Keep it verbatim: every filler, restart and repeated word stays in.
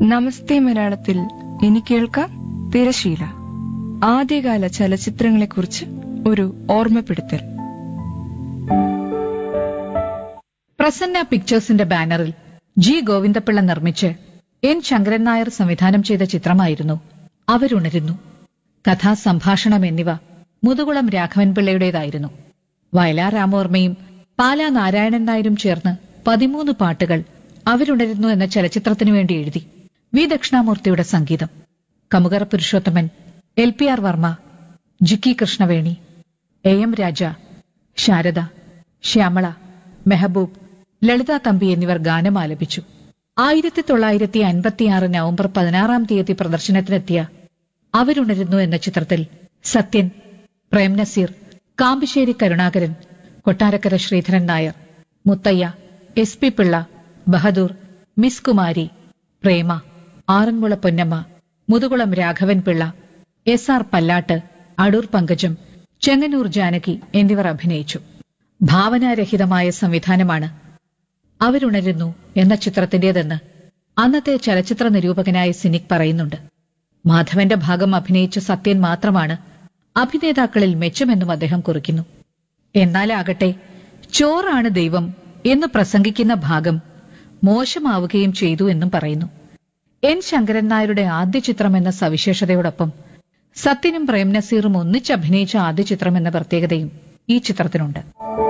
നമസ്തേ മലയാളത്തിൽ ഇനി കേൾക്കാം തിരശീല. ആദ്യകാല ചലച്ചിത്രങ്ങളെക്കുറിച്ച് ഒരു ഓർമ്മപ്പെടുത്തൽ. പ്രസന്ന പിക്ചേഴ്സിന്റെ ബാനറിൽ ജി ഗോവിന്ദപിള്ള നിർമ്മിച്ച് എൻ ശങ്കരൻ നായർ സംവിധാനം ചെയ്ത ചിത്രമായിരുന്നു അവരുണരുന്നു. കഥാസംഭാഷണം എന്നിവ മുതുകുളം രാഘവൻ പിള്ളയുടേതായിരുന്നു. വയലാർ രാമവർമ്മയും പാലാ നാരായണൻ നായരും ചേർന്ന് പതിമൂന്ന് പാട്ടുകൾ അവരുണരുന്നു എന്ന ചലച്ചിത്രത്തിനു വേണ്ടി എഴുതി. വി ദക്ഷിണാമൂർത്തിയുടെ സംഗീതം. Kamukara Purushothaman, L P R Varma, Jikki Krishnaveni, A M രാജ, ശാരദ, ശ്യാമള, മെഹബൂബ്, ലളിത തമ്പി എന്നിവർ ഗാനം ആലപിച്ചു. ആയിരത്തി തൊള്ളായിരത്തി അൻപത്തിയാറ് നവംബർ പതിനാറാം തീയതി പ്രദർശനത്തിനെത്തിയ അവരുണരുന്നു എന്ന ചിത്രത്തിൽ Sathyan, Prem Naseer, Kambissery Karunakaran, Kottarakkara Sreedharan Nair, Muthaiah, S P Pillai, Bahadur, miss Kumari, പ്രേമ, ആറന്മുള പൊന്നമ്മ, മുതുകുളം രാഘവൻ പിള്ള, എസ് ആർ പല്ലാട്ട്, അടൂർ പങ്കജം, ചെങ്ങന്നൂർ ജാനകി എന്നിവർ അഭിനയിച്ചു. ഭാവനാരഹിതമായ സംവിധാനമാണ് അവരുണരുന്നു എന്ന ചിത്രത്തിന്റേതെന്ന് അന്നത്തെ ചലച്ചിത്ര നിരൂപകനായ സിനിക് പറയുന്നുണ്ട്. മാധവന്റെ ഭാഗം അഭിനയിച്ച സത്യൻ മാത്രമാണ് അഭിനേതാക്കളിൽ മെച്ചമെന്നും അദ്ദേഹം കുറിക്കുന്നു. എന്നാലാകട്ടെ, ചോറാണ് ദൈവം എന്ന് പ്രസംഗിക്കുന്ന ഭാഗം മോശമാവുകയും ചെയ്തു എന്നും പറയുന്നു. എൻ ശങ്കരൻ നായരുടെ ആദ്യ ചിത്രം എന്ന സവിശേഷതയോടൊപ്പം സത്യനും പ്രേം നസീറും ഒന്നിച്ച് അഭിനയിച്ച ആദ്യ ചിത്രം എന്ന പ്രത്യേകതയും ഈ ചിത്രത്തിനുണ്ട്.